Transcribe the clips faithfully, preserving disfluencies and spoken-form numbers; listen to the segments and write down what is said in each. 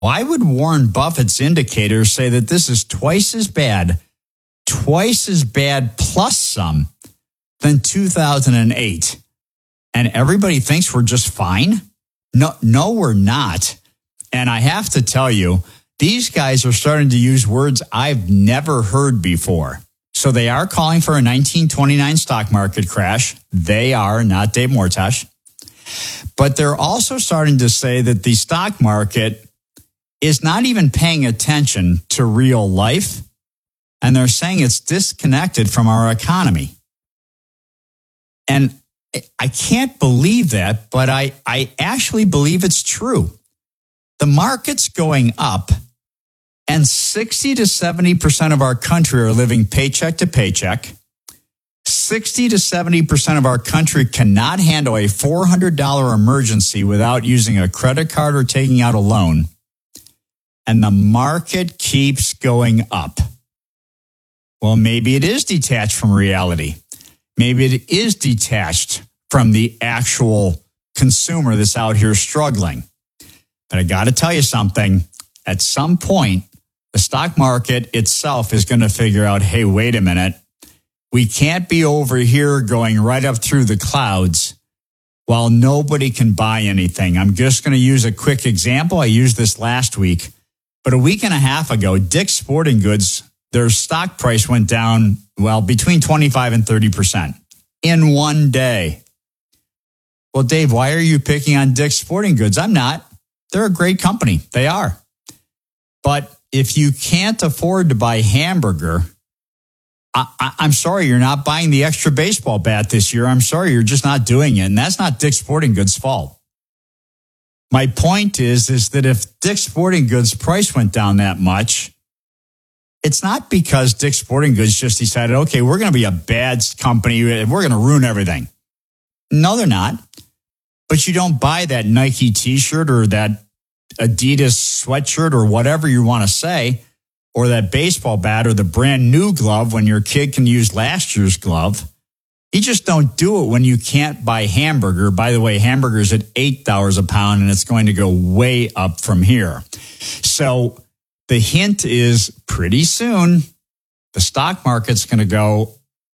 Why would Warren Buffett's indicators say that this is twice as bad, twice as bad plus some than two thousand eight? And everybody thinks we're just fine? No, no, we're not. And I have to tell you, these guys are starting to use words I've never heard before. So they are calling for a nineteen twenty-nine stock market crash. They are, not Dave Mortosh. But they're also starting to say that the stock market is not even paying attention to real life. And they're saying it's disconnected from our economy. And I can't believe that, but I, I actually believe it's true. The market's going up, and sixty to seventy percent of our country are living paycheck to paycheck. sixty to seventy percent of our country cannot handle a four hundred dollars emergency without using a credit card or taking out a loan. And the market keeps going up. Well, maybe it is detached from reality. Maybe it is detached from the actual consumer that's out here struggling. But I got to tell you something. At some point, the stock market itself is going to figure out, hey, wait a minute. We can't be over here going right up through the clouds while nobody can buy anything. I'm just going to use a quick example. I used this last week. But a week and a half ago, Dick's Sporting Goods, their stock price went down, well, between twenty-five and thirty percent in one day. Well, Dave, why are you picking on Dick's Sporting Goods? I'm not. They're a great company. They are. But if you can't afford to buy hamburger, I, I, I'm sorry, you're not buying the extra baseball bat this year. I'm sorry, you're just not doing it. And that's not Dick's Sporting Goods' fault. My point is, is that if Dick's Sporting Goods price went down that much, it's not because Dick's Sporting Goods just decided, okay, we're going to be a bad company. We're going to ruin everything. No, they're not. But you don't buy that Nike t-shirt or that Adidas sweatshirt or whatever you want to say, or that baseball bat or the brand new glove when your kid can use last year's glove. You just don't do it when you can't buy hamburger. By the way, hamburger's at eight dollars a pound, and it's going to go way up from here. So the hint is pretty soon, the stock market's going to go,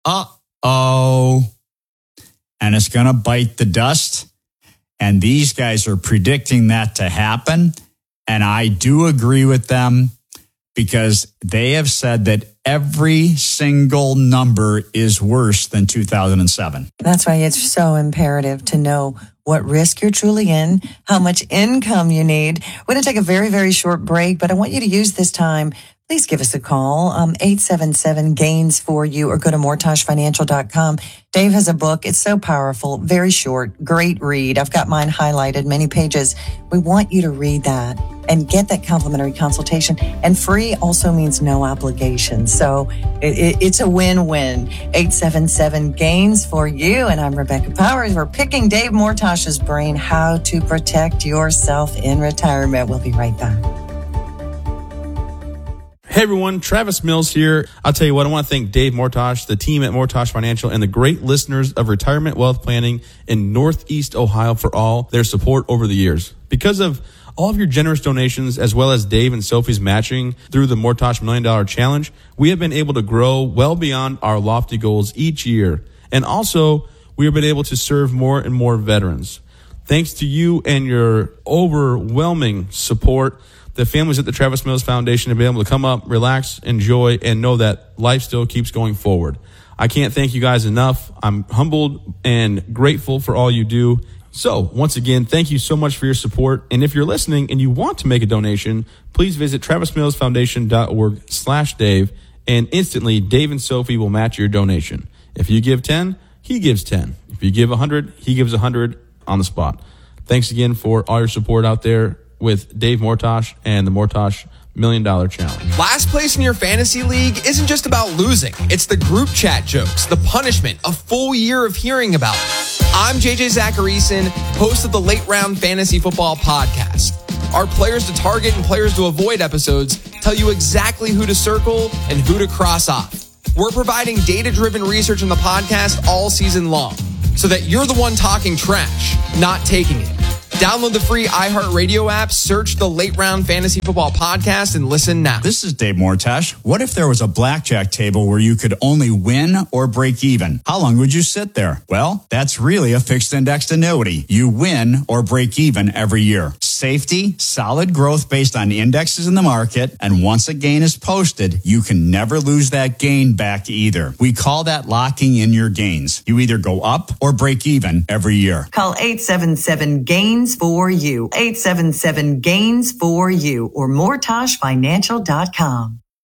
uh-oh, and it's going to bite the dust. And these guys are predicting that to happen. And I do agree with them because they have said that every single number is worse than two thousand seven. That's why it's so imperative to know what risk you're truly in, how much income you need. We're going to take a very, very short break, but I want you to use this time. Please give us a call, um, eight seven seven gains for you, or go to mortosh financial dot com. Dave has a book. It's so powerful, very short, great read. I've got mine highlighted, many pages. We want you to read that and get that complimentary consultation. And free also means no obligation. So it, it, it's a win-win. eight seven seven gains for you. And I'm Rebecca Powers. We're picking Dave Mortosh's brain, how to protect yourself in retirement. We'll be right back. Hey everyone, Travis Mills here. I'll tell you what, I want to thank Dave Mortosh, the team at Mortosh Financial, and the great listeners of Retirement Wealth Planning in Northeast Ohio for all their support over the years. Because of all of your generous donations, as well as Dave and Sophie's matching through the Mortosh Million Dollar Challenge, we have been able to grow well beyond our lofty goals each year. And also, we have been able to serve more and more veterans. Thanks to you and your overwhelming support, the families at the Travis Mills Foundation have been able to come up, relax, enjoy, and know that life still keeps going forward. I can't thank you guys enough. I'm humbled and grateful for all you do. So, once again, thank you so much for your support. And if you're listening and you want to make a donation, please visit travis mills foundation dot org slash Dave, and instantly Dave and Sophie will match your donation. If you give ten, he gives ten. If you give one hundred, he gives one hundred on the spot. Thanks again for all your support out there with Dave Mortosh and the Mortosh Million Dollar Challenge. Last place in your fantasy league isn't just about losing. It's the group chat jokes, the punishment, a full year of hearing about it. I'm J J Zacharyson, host of the Late Round Fantasy Football Podcast. Our players to target and players to avoid episodes tell you exactly who to circle and who to cross off. We're providing data-driven research in the podcast all season long so that you're the one talking trash, not taking it. Download the free iHeartRadio app, search the Late Round Fantasy Football Podcast, and listen now. This is Dave Mortash. What if there was a blackjack table where you could only win or break even? How long would you sit there? Well, that's really a fixed indexed annuity. You win or break even every year. Safety, solid growth based on indexes in the market, and once a gain is posted, you can never lose that gain back either. We call that locking in your gains. You either go up or break even every year. Call eight seven seven gains for you. eight seven seven gains for you or mortosh financial dot com.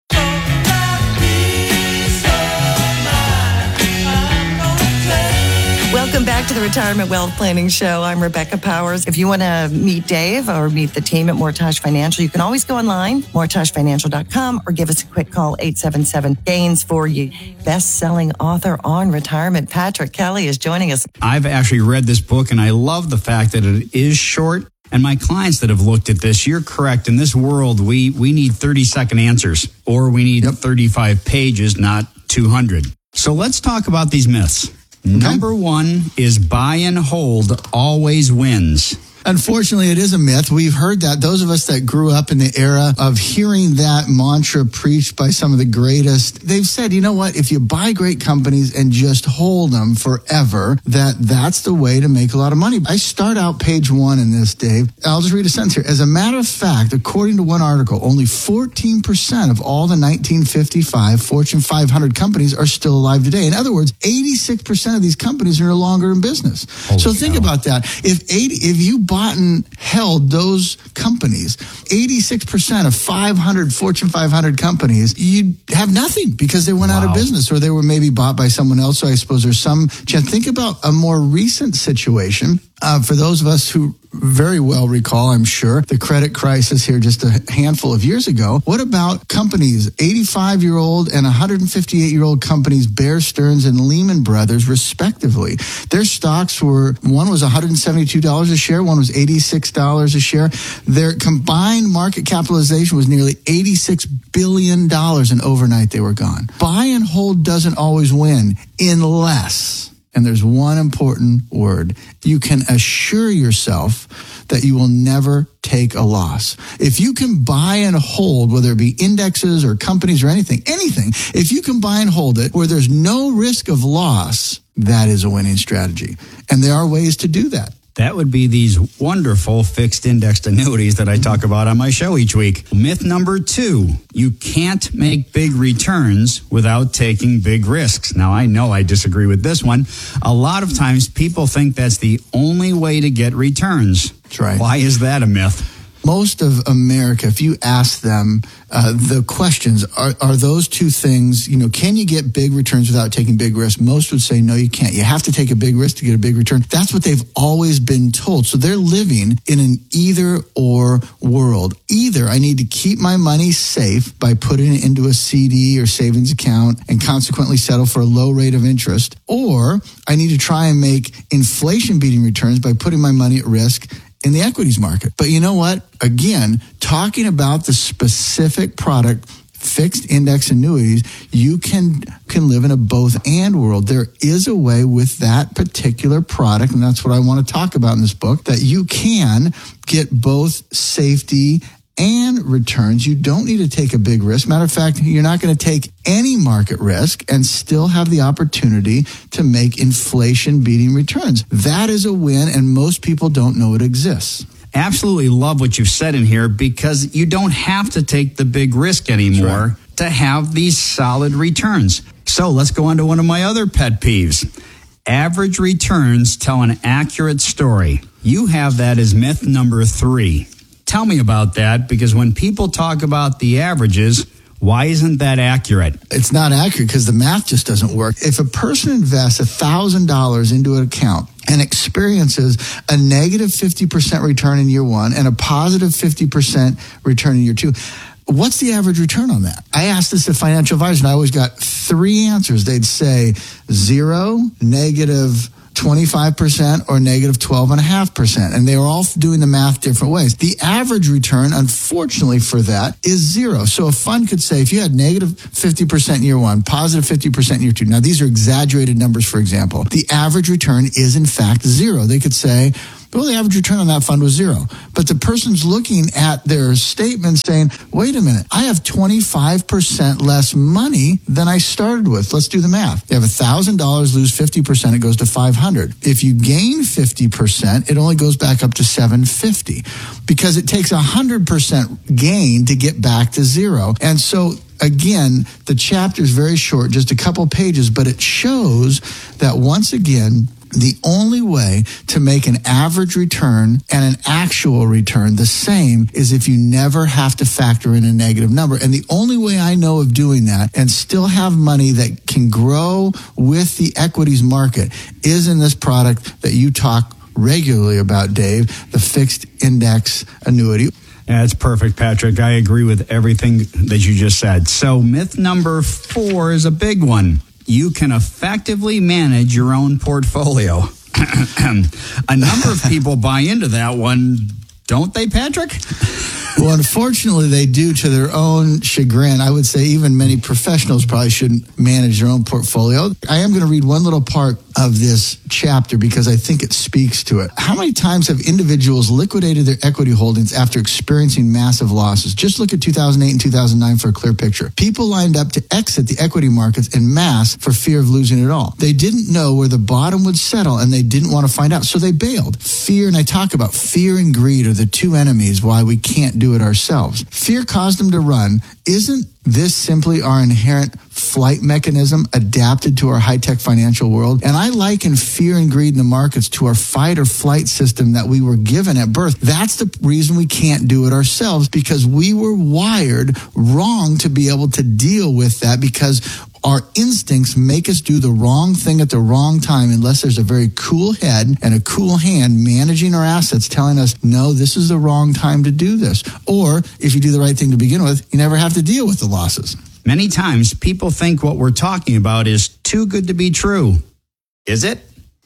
Welcome back to the Retirement Wealth Planning Show. I'm Rebecca Powers. If you want to meet Dave or meet the team at Mortosh Financial, you can always go online, mortosh financial dot com, or give us a quick call, eight seven seven gains for you. Best-selling author on retirement, Patrick Kelly, is joining us. I've actually read this book, and I love the fact that it is short. And my clients that have looked at this, you're correct. In this world, we, we need thirty-second answers, or we need thirty-five pages, not two hundred. So let's talk about these myths. Okay. Number one is buy and hold always wins. Unfortunately, it is a myth. We've heard that. Those of us that grew up in the era of hearing that mantra preached by some of the greatest, they've said, you know what, if you buy great companies and just hold them forever, that that's the way to make a lot of money. I start out page one in this, Dave. I'll just read a sentence here. As a matter of fact, according to one article, only fourteen percent of all the nineteen fifty-five Fortune five hundred companies are still alive today. In other words, eighty-six percent of these companies are no longer in business. Holy so think cow. About that. If eighty, if you buy bought and held those companies, eighty-six percent of five hundred Fortune five hundred companies, you'd have nothing because they went wow. out of business or they were maybe bought by someone else. So I suppose there's some chance. Think about a more recent situation. Uh, for those of us who very well recall, I'm sure, the credit crisis here just a handful of years ago. What about companies, eighty-five-year-old and one hundred fifty-eight-year-old companies, Bear Stearns and Lehman Brothers, respectively? Their stocks were, one was one hundred seventy-two dollars a share, one was eighty-six dollars a share. Their combined market capitalization was nearly eighty-six billion dollars, and overnight they were gone. Buy and hold doesn't always win unless... and there's one important word. You can assure yourself that you will never take a loss. If you can buy and hold, whether it be indexes or companies or anything, anything, if you can buy and hold it where there's no risk of loss, that is a winning strategy. And there are ways to do that. That would be these wonderful fixed indexed annuities that I talk about on my show each week. Myth number two, you can't make big returns without taking big risks. Now, I know I disagree with this one. A lot of times people think that's the only way to get returns. That's right. Why is that a myth? Most of America, if you ask them uh, the questions, are, are those two things, you know, can you get big returns without taking big risks? Most would say, no, you can't. You have to take a big risk to get a big return. That's what they've always been told. So they're living in an either or world. Either I need to keep my money safe by putting it into a C D or savings account and consequently settle for a low rate of interest, or I need to try and make inflation-beating returns by putting my money at risk in the equities market. But you know what? Again, talking about the specific product, fixed index annuities, you can can live in a both and world. There is a way with that particular product, and that's what I want to talk about in this book, that you can get both safety and returns. You don't need to take a big risk. Matter of fact, you're not going to take any market risk and still have the opportunity to make inflation-beating returns. That is a win, and most people don't know it exists. Absolutely love what you've said in here, because you don't have to take the big risk anymore right. to have these solid returns. So let's go on to one of my other pet peeves. Average returns tell an accurate story. You have that as myth number three. Tell me about that, because when people talk about the averages, why isn't that accurate? It's not accurate because the math just doesn't work. If a person invests one thousand dollars into an account and experiences a negative fifty percent return in year one and a positive fifty percent return in year two, what's the average return on that? I asked this to financial advisors, and I always got three answers. They'd say zero, negative twenty-five percent, or negative twelve point five percent. And they were all doing the math different ways. The average return, unfortunately for that, is zero. So a fund could say if you had negative fifty percent in year one, positive fifty percent in year two. Now, these are exaggerated numbers, for example. The average return is, in fact, zero. They could say Well, the average return on that fund was zero. But the person's looking at their statement saying, wait a minute, I have twenty-five percent less money than I started with. Let's do the math. You have one thousand dollars, lose fifty percent, it goes to five hundred dollars. If you gain fifty percent, it only goes back up to seven hundred fifty dollars because it takes one hundred percent gain to get back to zero. And so again, the chapter is very short, just a couple pages, but it shows that once again, the only way to make an average return and an actual return the same is if you never have to factor in a negative number. And the only way I know of doing that and still have money that can grow with the equities market is in this product that you talk regularly about, Dave, the fixed index annuity. That's perfect, Patrick. I agree with everything that you just said. So myth number four is a big one. You can effectively manage your own portfolio. A number of people buy into that one, don't they, Patrick? Well, unfortunately, they do to their own chagrin. I would say even many professionals probably shouldn't manage their own portfolio. I am going to read one little part of this chapter because I think it speaks to it. How many times have individuals liquidated their equity holdings after experiencing massive losses? Just look at two thousand eight and two thousand nine for a clear picture. People lined up to exit the equity markets en masse for fear of losing it all. They didn't know where the bottom would settle and they didn't want to find out, so they bailed. Fear, and I talk about fear and greed are the two enemies why we can't do it ourselves. Fear caused them to run. Isn't this simply our inherent flight mechanism adapted to our high-tech financial world? And I liken fear and greed in the markets to our fight or flight system that we were given at birth. That's the reason we can't do it ourselves, because we were wired wrong to be able to deal with that, because our instincts make us do the wrong thing at the wrong time unless there's a very cool head and a cool hand managing our assets telling us, no, this is the wrong time to do this. Or if you do the right thing to begin with, you never have to deal with the losses. Many times people think what we're talking about is too good to be true. Is it?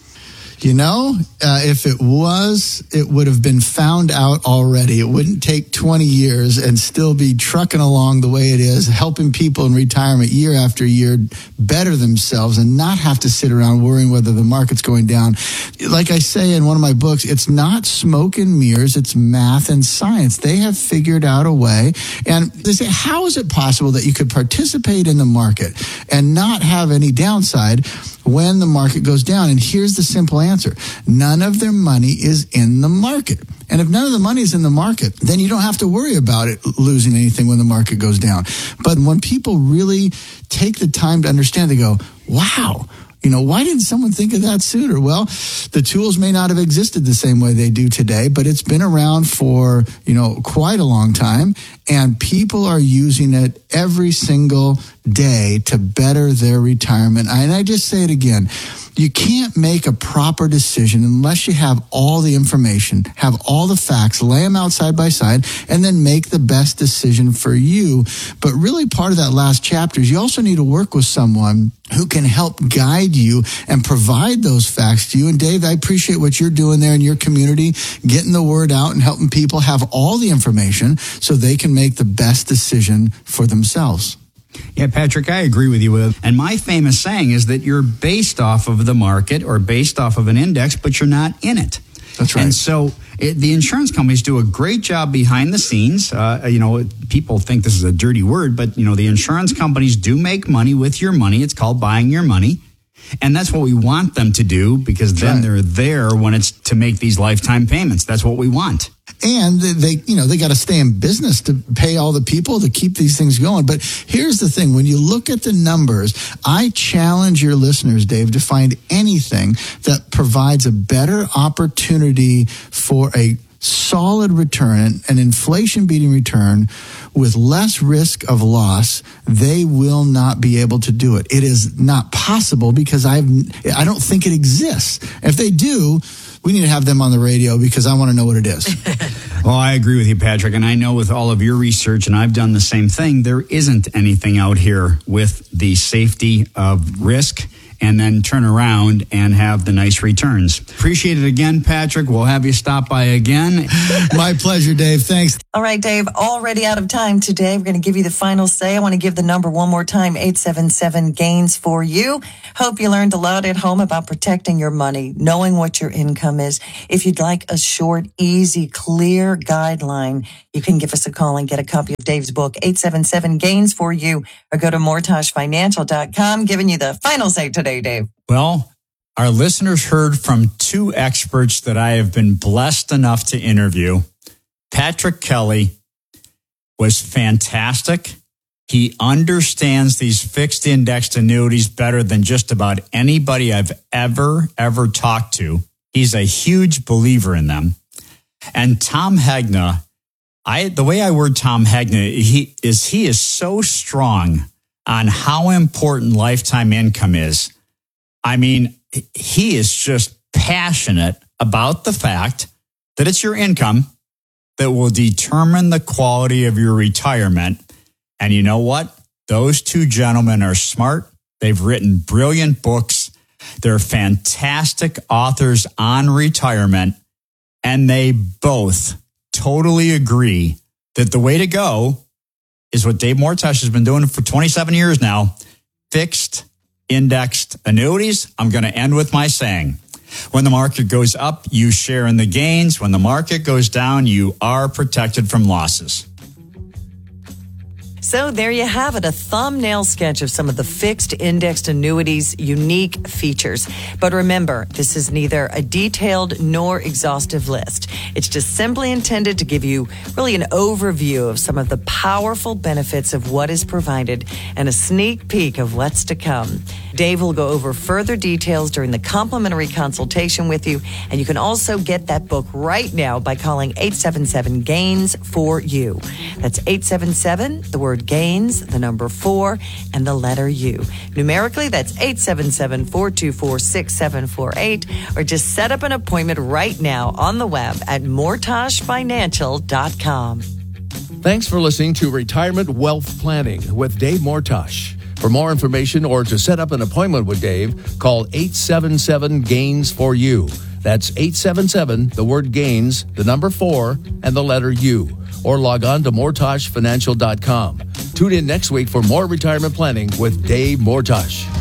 You know, uh, if it was, it would have been found out already. It wouldn't take twenty years and still be trucking along the way it is, helping people in retirement year after year better themselves and not have to sit around worrying whether the market's going down. Like I say in one of my books, it's not smoke and mirrors, it's math and science. They have figured out a way. And they say, how is it possible that you could participate in the market and not have any downside when the market goes down? And here's the simple answer. None of their money is in the market. And if none of the money is in the market, then you don't have to worry about it losing anything when the market goes down. But when people really take the time to understand, they go, wow, you know, why didn't someone think of that sooner? Well, the tools may not have existed the same way they do today, but it's been around for, you know, quite a long time. And people are using it every single day to better their retirement. And I just say it again. You can't make a proper decision unless you have all the information, have all the facts, lay them out side by side, and then make the best decision for you. But really part of that last chapter is you also need to work with someone who can help guide you and provide those facts to you. And Dave, I appreciate what you're doing there in your community, getting the word out and helping people have all the information so they can make the best decision for themselves. Yeah, Patrick, I agree with you. And my famous saying is that you're based off of the market or based off of an index, but you're not in it. That's right. And so it, the insurance companies do a great job behind the scenes. Uh, you know, people think this is a dirty word, but, you know, the insurance companies do make money with your money. It's called buying your money. And that's what we want them to do, because then right. they're there when it's to make these lifetime payments. That's what we want. And they, you know, they got to stay in business to pay all the people to keep these things going. But here's the thing. When you look at the numbers, I challenge your listeners, Dave, to find anything that provides a better opportunity for a solid return, an inflation-beating return with less risk of loss. They will not be able to do it. It is not possible because I've, I don't think it exists. If they do, we need to have them on the radio because I want to know what it is. Well, I agree with you, Patrick. And I know with all of your research, and I've done the same thing, there isn't anything out here with the safety of risk and then turn around and have the nice returns. Appreciate it again, Patrick. We'll have you stop by again. My pleasure, Dave. Thanks. All right, Dave, already out of time today. We're going to give you the final say. I want to give the number one more time, eight seven seven gains for you. Hope you learned a lot at home about protecting your money, knowing what your income is. If you'd like a short, easy, clear guideline, you can give us a call and get a copy of Dave's book, eight seven seven gains for you, or go to mortosh financial dot com. Giving you the final say today, Dave. Well, our listeners heard from two experts that I have been blessed enough to interview. Patrick Kelly was fantastic. He understands these fixed indexed annuities better than just about anybody I've ever, ever talked to. He's a huge believer in them. And Tom Hegna, I, the way I word Tom Hegna, he is, he is so strong on how important lifetime income is. I mean, he is just passionate about the fact that it's your income that will determine the quality of your retirement. And you know what? Those two gentlemen are smart. They've written brilliant books. They're fantastic authors on retirement. And they both totally agree that the way to go is what Dave Mortosh has been doing for twenty-seven years now, fixed indexed annuities. I'm going to end with my saying, when the market goes up, you share in the gains. When the market goes down, you are protected from losses. So there you have it, a thumbnail sketch of some of the fixed indexed annuities' unique features. But remember, this is neither a detailed nor exhaustive list. It's just simply intended to give you really an overview of some of the powerful benefits of what is provided and a sneak peek of what's to come. Dave will go over further details during the complimentary consultation with you, and you can also get that book right now by calling eight seven seven gains for you. That's eight seven seven, the word gains, the number four, and the letter U. Numerically, that's eight seven seven, four two four, six seven four eight, or just set up an appointment right now on the web at mortosh financial dot com. Thanks for listening to Retirement Wealth Planning with Dave Mortosh. For more information or to set up an appointment with Dave, call eight seven seven gains for you. That's eight seven seven, the word gains, the number four, and the letter U. Or log on to mortosh financial dot com. Tune in next week for more retirement planning with Dave Mortosh.